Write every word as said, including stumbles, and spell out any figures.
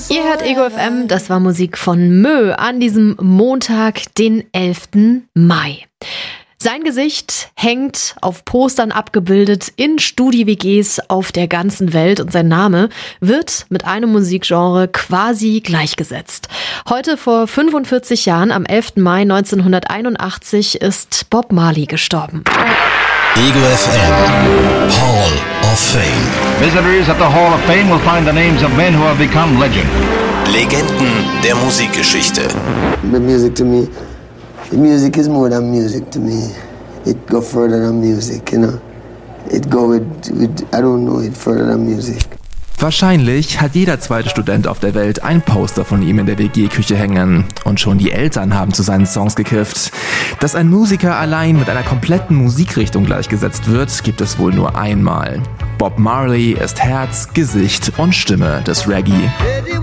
Ihr hört Ego F M, das war Musik von Mö an diesem Montag, den elften Mai. Sein Gesicht hängt auf Postern abgebildet in Studi-W Gs auf der ganzen Welt und sein Name wird mit einem Musikgenre quasi gleichgesetzt. Heute vor fünfundvierzig Jahren, am elften Mai neunzehnhunderteinundachtzig, ist Bob Marley gestorben. Ego F M Hall of Fame. Visitors at the Hall of Fame will find the names of men who have become legend. Legenden der Musikgeschichte. The music to me, the music is more than music to me. It go further than music, you know. It go with, with I don't know, it further than music. Wahrscheinlich hat jeder zweite Student auf der Welt ein Poster von ihm in der W G-Küche hängen. Und schon die Eltern haben zu seinen Songs gekifft. Dass ein Musiker allein mit einer kompletten Musikrichtung gleichgesetzt wird, gibt es wohl nur einmal. Bob Marley ist Herz, Gesicht und Stimme des Reggae.